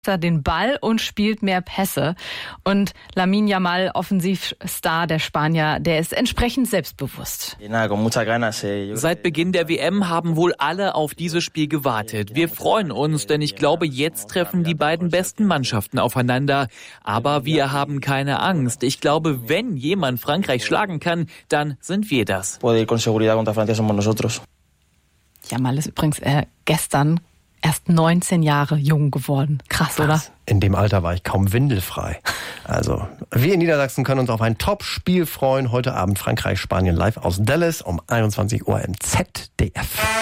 den Ball und spielt mehr Pässe. Und Lamine Yamal, Offensivstar der Spanier, der ist entsprechend selbstbewusst. Seit Beginn der WM haben wohl alle auf dieses Spiel gewartet. Wir freuen uns, denn ich glaube, jetzt treffen die beiden besten Mannschaften aufeinander. Aber wir haben keine Angst. Ich glaube, wenn jemand Frankreich schlagen kann, dann sind wir das. Yamal ist übrigens gestern erst 19 Jahre jung geworden. Krass, oder? In dem Alter war ich kaum windelfrei. Also, wir in Niedersachsen können uns auf ein Top-Spiel freuen. Heute Abend Frankreich-Spanien live aus Dallas um 21 Uhr im ZDF.